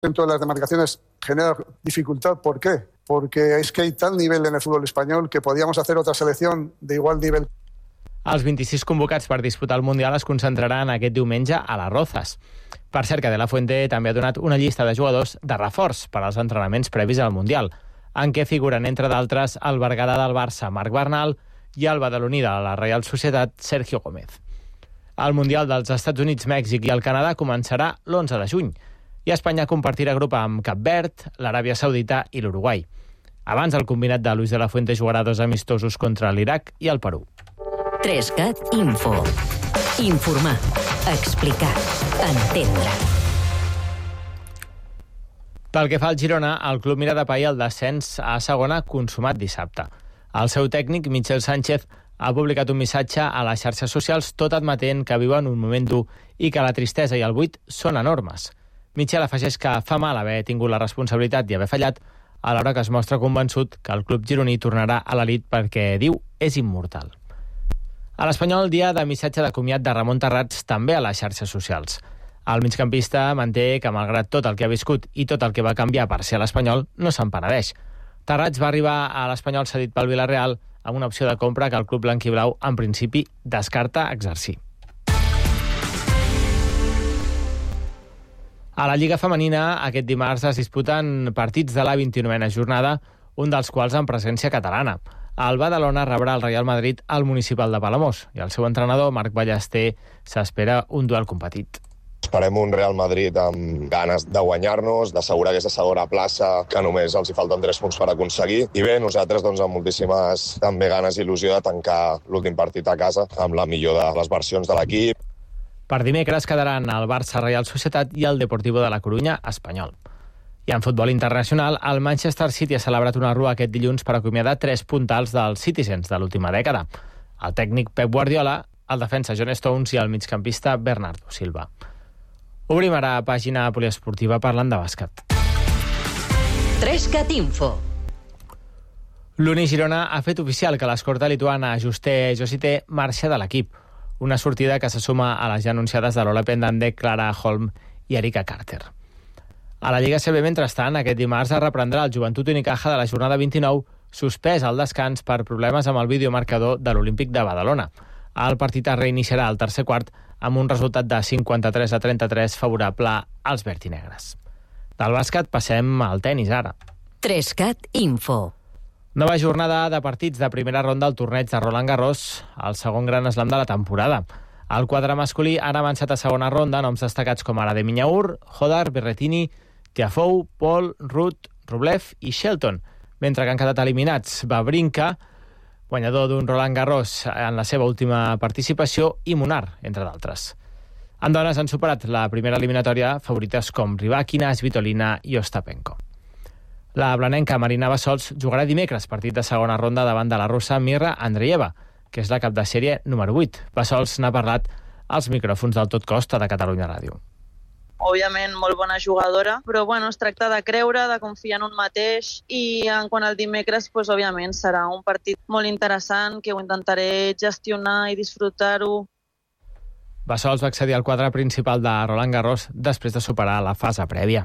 dentro de las demarcaciones genera dificultad. ¿Por qué? Porque es que hay tal nivel en el fútbol español que podíamos hacer otra selección de igual nivel. Els 26 convocats per disputar el Mundial es concentraran aquest diumenge a les Rozas. Per cert, que De La Fuente també ha donat una llista de jugadors de reforç per als entrenaments previs al Mundial, en què figuren, entre d'altres, el Berguedà del Barça, Marc Bernal, i el badaloní de la Reial Societat, Sergio Gómez. El Mundial dels Estats Units, Mèxic i el Canadà començarà l'11 de juny i Espanya compartirà grup amb Cap Verd, l'Aràbia Saudita i l'Uruguai. Abans, el combinat de Luis de la Fuente jugarà 2 amistosos contra l'Iraq i el Perú. 3CAT Info. Informar, explicar, entendre. Pel que fa al Girona, el club mira de pair el descens a segona consumat dissabte. El seu tècnic, Michel Sánchez, ha publicat un missatge a les xarxes socials tot admetent que viuen un moment dur i que la tristesa i el buit són enormes. Michel afegeix que fa mal haver tingut la responsabilitat i haver fallat, alhora que es mostra convençut que el club gironí tornarà a l'elit perquè, diu, és immortal. A l'Espanyol, dia de missatge de comiat de Ramon Terrats també a les xarxes socials. El migcampista manté que, malgrat tot el que ha viscut i tot el que va canviar per ser a l'Espanyol, no se'n penedeix. Terrats va arribar a l'Espanyol cedit pel Villarreal amb una opció de compra que el club blanquiblau, en principi, descarta exercir. A la Lliga Femenina, aquest dimarts es disputen partits de la 29a jornada, un dels quals en presència catalana. El Badalona rebrà el Real Madrid al Municipal de Palamós i el seu entrenador, Marc Ballester, s'espera un duel competit. Esperem un Real Madrid amb ganes de guanyar-nos, d'assegurar aquesta segona plaça, que només els hi falten 3 punts per aconseguir. I bé, nosaltres amb moltíssimes també ganes i il·lusió de tancar l'últim partit a casa amb la millor de les versions de l'equip. Per dimecres quedaran el Barça Reial Societat i el Deportivo de la Corunya Espanyol. I en futbol internacional, el Manchester City ha celebrat una rua aquest dilluns per acomiadar 3 puntals dels Citizens de l'última dècada. El tècnic Pep Guardiola, el defensa John Stones i el migcampista Bernardo Silva. Obrim ara pàgina poliesportiva parlant de bàsquet. 3CAT Info. L'Uni Girona ha fet oficial que l'escorta lituana Juste Josite marxa de l'equip. Una sortida que se suma a les ja anunciades de Lola Pendande, Clara Holm i Erika Carter. A la Lliga CB, mentrestant, aquest dimarts es reprendrà el Joventut Unicaja de la jornada 29, suspès al descans per problemes amb el videomarcador de l'Olímpic de Badalona. El partit es reiniciarà al tercer quart amb un resultat de 53-33 favorable als vertinegres. Del bàsquet passem al tenis ara. 3CAT Info. Nova jornada de partits de primera ronda al torneig de Roland Garros, el segon gran slam de la temporada. El quadre masculí ha avançat a segona ronda, noms destacats com ara de Minyaur, Hodar, Berrettini, Tiafoe, Paul, Ruud, Rublev i Shelton, mentre que han quedat eliminats Wawrinka, guanyador d'un Roland Garros en la seva última participació, i Munar, entre d'altres. En dones han superat la primera eliminatòria favorites com Rybakina, Svitolina i Ostapenko. La blanenca Marina Bassols jugarà dimecres partit de segona ronda davant de la russa Mirra Andreeva, que és la cap de sèrie número 8. Bassols n'ha parlat als micròfons del Tot Costa de Catalunya Ràdio. Òbviament, molt bona jugadora, però es tracta de creure, de confiar en un mateix i quan el dimecres, òbviament, serà un partit molt interessant que ho intentaré gestionar i disfrutar-ho. Bassols va accedir al quadre principal de Roland Garros després de superar la fase prèvia.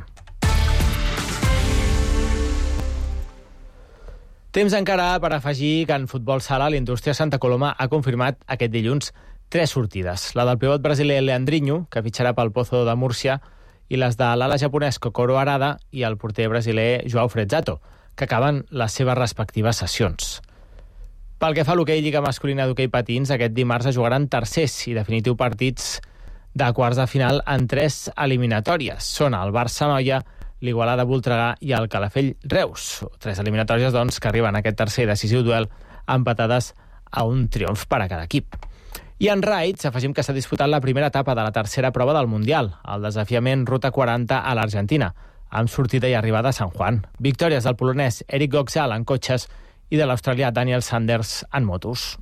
Temps encara per afegir que en futbol sala l'Indústria Santa Coloma ha confirmat aquest dilluns 3 sortides. La del pivot brasiler Leandrinho, que fitxarà pel Pozo de Múrcia, i les de l'ala japonès Kokoro Arada i el porter brasiler Joao Frezzato, que acaben les seves respectives sessions. Pel que fa a l'hoquei Lliga Masculina d'Hoquei Patins, aquest dimarts es jugaran tercers i definitiu partits de quarts de final en 3 eliminatòries. Són el Barça-Noia, l'Igualada Voltregà i el Calafell Reus. 3 eliminatòries, que arriben a aquest tercer i decisiu duel empatades a un triomf per a cada equip. I en raids afegim que s'ha disputat la primera etapa de la tercera prova del Mundial, el desafiament Ruta 40 a l'Argentina, amb sortida i arribada a San Juan. Victòries del polonès Eric Goxal en cotxes i de l'australià Daniel Sanders en motos.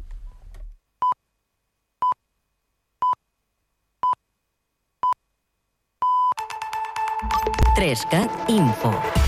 Trescat Info.